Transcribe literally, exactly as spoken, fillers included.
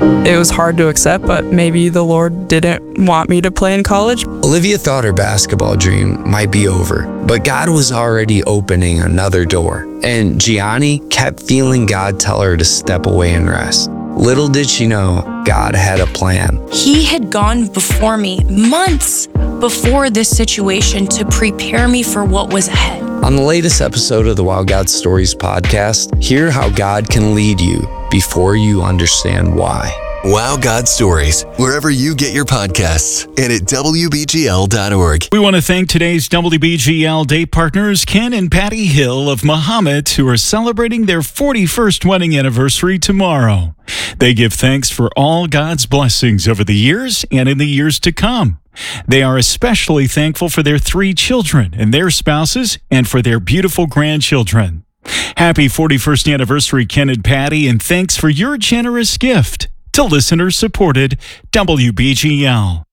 It was hard to accept, but maybe the Lord didn't want me to play in college. Olivia thought her basketball dream might be over, but God was already opening another door. And Gianni kept feeling God tell her to step away and rest. Little did she know, God had a plan. He had gone before me months before this situation to prepare me for what was ahead. On the latest episode of the Wow God Stories podcast, hear how God can lead you before you understand why. Wow God Stories, wherever you get your podcasts, and at W B G L dot org. We want to thank today's W B G L Day partners, Ken and Patty Hill of Mahomet, who are celebrating their forty-first wedding anniversary tomorrow. They give thanks for all God's blessings over the years and in the years to come. They are especially thankful for their three children and their spouses and for their beautiful grandchildren. Happy forty-first anniversary, Ken and Patty, and thanks for your generous gift to listener-supported W B G L.